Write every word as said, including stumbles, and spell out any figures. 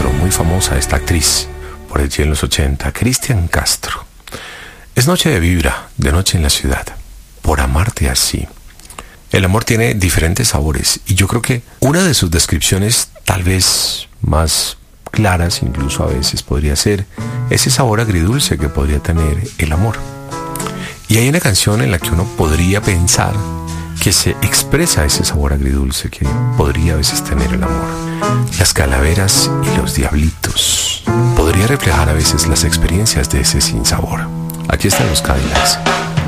Castro, muy famosa esta actriz, por allí en los ochenta, Cristian Castro. Es noche de vibra, de noche en la ciudad, por amarte así. El amor tiene diferentes sabores y yo creo que una de sus descripciones tal vez más claras, incluso a veces podría ser ese sabor agridulce que podría tener el amor. Y hay una canción en la que uno podría pensar que se expresa ese sabor agridulce que podría a veces tener el amor. Las calaveras y los diablitos. Podría reflejar a veces las experiencias de ese sinsabor. Aquí están los Cadillacs.